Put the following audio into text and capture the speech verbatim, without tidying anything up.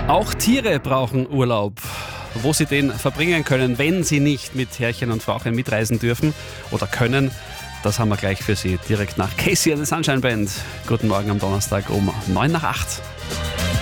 Auch Tiere brauchen Urlaub. Wo sie den verbringen können, wenn sie nicht mit Herrchen und Frauchen mitreisen dürfen oder können, das haben wir gleich für Sie direkt nach Casey and the Sunshine Band. Guten Morgen am Donnerstag um neun nach acht.